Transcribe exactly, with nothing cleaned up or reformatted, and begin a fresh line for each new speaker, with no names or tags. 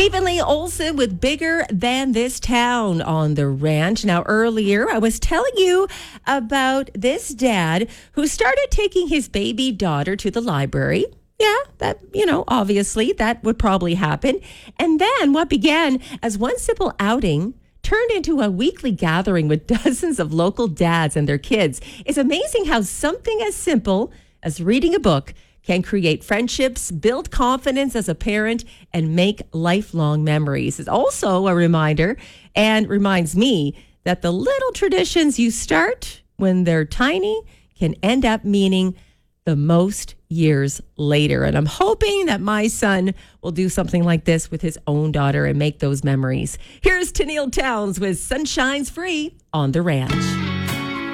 Stephen Lee Olson with Bigger Than This Town on the ranch. Now, earlier, I was telling you about this dad who started taking his baby daughter to the library. Yeah, that, you know, obviously that would probably happen. And then what began as one simple outing turned into a weekly gathering with dozens of local dads and their kids. It's amazing how something as simple as reading a book can create friendships, build confidence as a parent, and make lifelong memories. It's also a reminder and reminds me that the little traditions you start when they're tiny can end up meaning the most years later. And I'm hoping that my son will do something like this with his own daughter and make those memories. Here's Tenille Townes with Sunshine's Free on the ranch.